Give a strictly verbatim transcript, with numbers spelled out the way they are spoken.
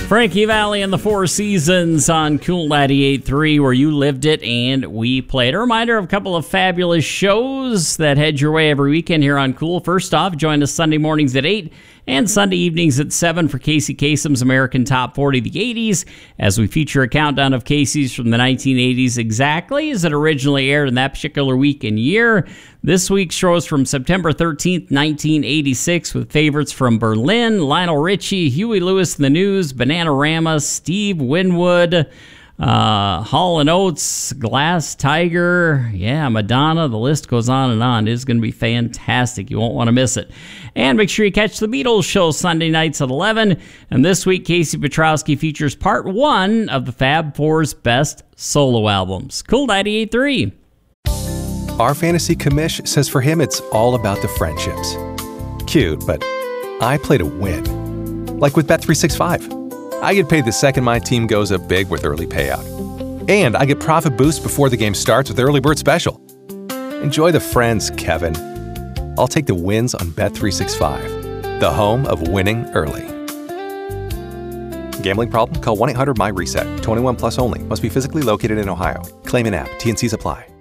Frankie Valli and the Four Seasons on Cool ninety-eight point three, where you lived it and we played. A reminder of a couple of fabulous shows that head your way every weekend here on Cool. First off, join us Sunday mornings at eight and Sunday evenings at seven for Casey Kasem's American Top forty, the eighties, as we feature a countdown of Casey's from the nineteen eighties exactly as it originally aired in that particular week and year. This week's show is from September thirteenth, nineteen eighty-six, with favorites from Berlin, Lionel Richie, Huey Lewis and the News, Bananarama, Steve Winwood, uh, Hall and Oates, Glass Tiger, yeah, Madonna. The list goes on and on. It is going to be fantastic. You won't want to miss it. And make sure you catch the Beatles show Sunday nights at eleven. And this week, Casey Petrowski features part one of the Fab Four's best solo albums. Cool ninety-eight point three. Our fantasy commish says for him it's all about the friendships. Cute, but I play to win. Like with Bet three sixty-five. I get paid the second my team goes up big with early payout. And I get profit boost before the game starts with Early Bird Special. Enjoy the friends, Kevin. I'll take the wins on Bet three sixty-five, the home of winning early. Gambling problem? Call one eight hundred M Y RESET. twenty-one plus only. Must be physically located in Ohio. Claim in app. T N Cs apply.